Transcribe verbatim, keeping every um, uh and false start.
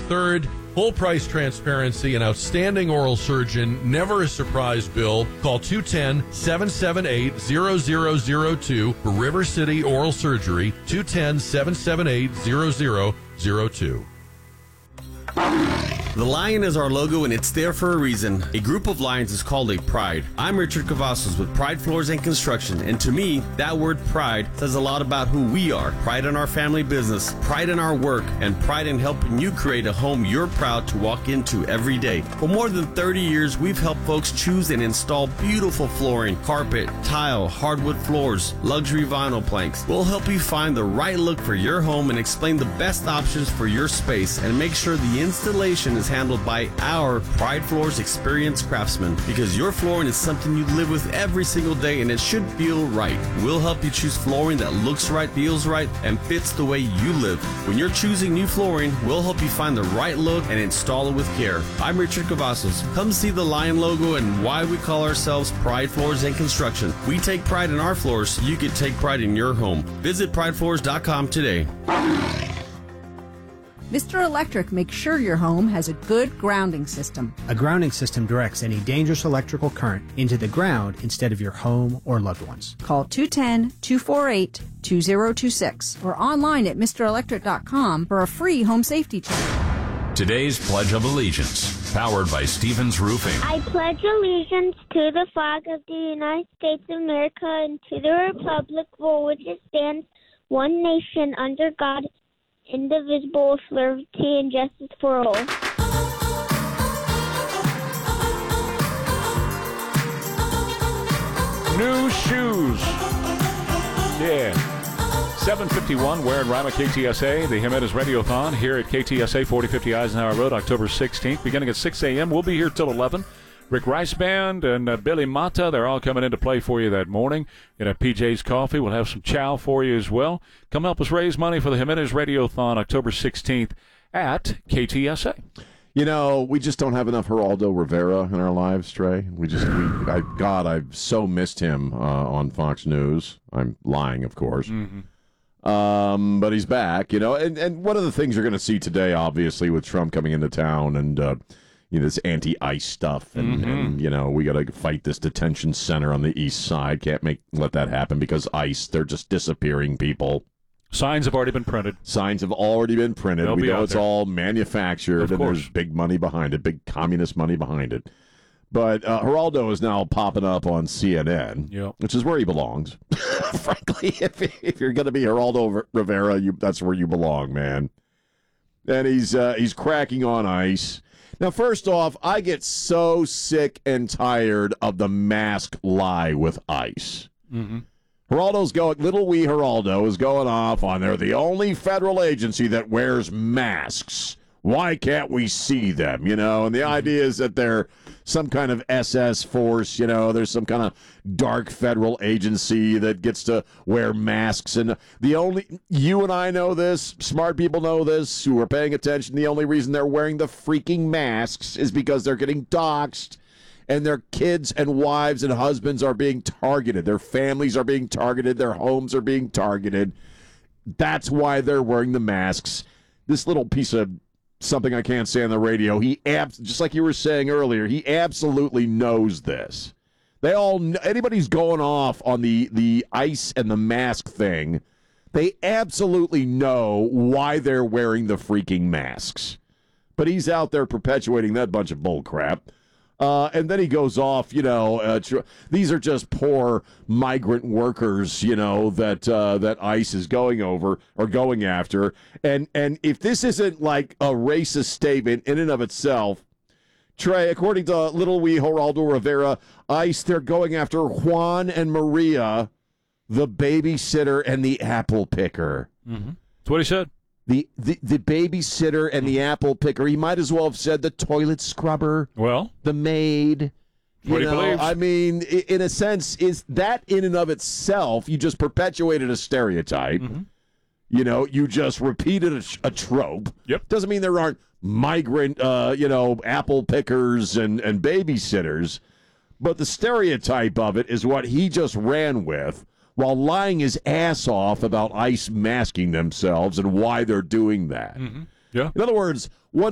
Third, full price transparency and outstanding oral surgeon, never a surprise bill. Call two one zero, seven seven eight, zero zero zero two for River City Oral Surgery, two one zero, seven seven eight, zero zero zero two. The lion is our logo, and it's there for a reason. A group of lions is called a pride. I'm Richard Cavazos with Pride Floors and Construction, and to me, that word pride says a lot about who we are. Pride in our family business, pride in our work, and pride in helping you create a home you're proud to walk into every day. For more than thirty years, we've helped folks choose and install beautiful flooring, carpet, tile, hardwood floors, luxury vinyl planks. We'll help you find the right look for your home and explain the best options for your space, and make sure the installation is handled by our Pride Floors experienced craftsmen, because your flooring is something you live with every single day, and it should feel right. We'll help you choose flooring that looks right, feels right, and fits the way you live. When you're choosing new flooring, we'll help you find the right look and install it with care. I'm Richard Cavazos. Come see the lion logo and why we call ourselves Pride Floors and Construction. We take pride in our floors so you can take pride in your home. Visit pride floors dot com today. Mister Electric makes sure your home has a good grounding system. A grounding system directs any dangerous electrical current into the ground instead of your home or loved ones. Call two one zero, two four eight, two zero two six or online at mister electric dot com for a free home safety check. Today's Pledge of Allegiance, powered by Stevens Roofing. I pledge allegiance to the flag of the United States of America and to the republic for which it stands, one nation under God, indivisible, with liberty and justice for all. New shoes. Yeah. seven fifty-one, Ware and Rima, K T S A, the Jimenez Radiothon here at K T S A, forty fifty Eisenhower Road, October sixteenth, beginning at six a.m. We'll be here till eleven. Rick Rice Band and uh, Billy Mata, they're all coming in to play for you that morning. Gonna have P J's Coffee. We'll have some chow for you as well. Come help us raise money for the Jimenez Radiothon, October sixteenth at K T S A. You know, we just don't have enough Geraldo Rivera in our lives, Trey. We just, we, I, God, I've so missed him uh, on Fox News. I'm lying, of course. Mm-hmm. Um, but he's back, you know. And, and one of the things you're going to see today, obviously, with Trump coming into town and, uh, you know, this anti-ICE stuff. And, mm-hmm. and you know, we got to fight this detention center on the east side. Can't make let that happen because ICE, they're just disappearing people. Signs have already been printed. Signs have already been printed. They'll we be know out it's there. all manufactured, and there's big money behind it, big communist money behind it. But uh, Geraldo is now popping up on C N N, yep. which is where he belongs. Frankly, if, if you're going to be Geraldo Rivera, you, that's where you belong, man. And he's uh, he's cracking on ICE. Now, first off, I get so sick and tired of the mask lie with ICE. Mm-hmm. Geraldo's going, little wee Geraldo is going off on they're the only federal agency that wears masks. Why can't we see them, you know? And the idea is that they're some kind of S S force, you know, there's some kind of dark federal agency that gets to wear masks. And the only, you and I know this, smart people know this, who are paying attention, the only reason they're wearing the freaking masks is because they're getting doxxed. And their kids and wives and husbands are being targeted. Their families are being targeted. Their homes are being targeted. That's why they're wearing the masks. This little piece of something I can't say on the radio, he abs- just like you were saying earlier, he absolutely knows this. They all, kn- anybody's going off on the, the ICE and the mask thing, they absolutely know why they're wearing the freaking masks. But he's out there perpetuating that bunch of bull crap. Uh, and then he goes off, you know, uh, tr- these are just poor migrant workers, you know, that uh, that ICE is going over or going after. And and if this isn't like a racist statement in and of itself, Trey, according to little wee Geraldo Rivera, ICE, they're going after Juan and Maria, the babysitter and the apple picker. Mm-hmm. That's what he said. The, the the babysitter and the apple picker. He might as well have said the toilet scrubber. Well, the maid. What you he know, believes. I mean, in a sense, is that in and of itself, you just perpetuated a stereotype. Mm-hmm. You know, you just repeated a, a trope. Yep. Doesn't mean there aren't migrant, uh, you know, apple pickers and, and babysitters. But the stereotype of it is what he just ran with, while lying his ass off about ICE masking themselves and why they're doing that. Mm-hmm. Yeah. In other words, what